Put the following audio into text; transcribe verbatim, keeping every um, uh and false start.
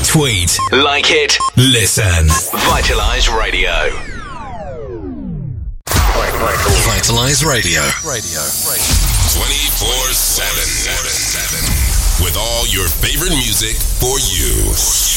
Tweet, like it, listen. Vitalize Radio. Vitalize Radio. Radio. twenty-four seven. With all your favorite music for you.